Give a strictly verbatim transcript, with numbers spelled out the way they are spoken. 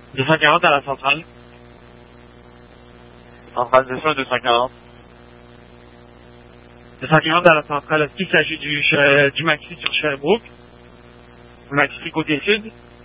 deux cent quarante à la centrale. Centrale deux cent, deux cent quarante. deux cent quarante à la centrale, est-ce qu'il s'agit du, du Maxi sur Sherbrooke? Le Maxi côté sud?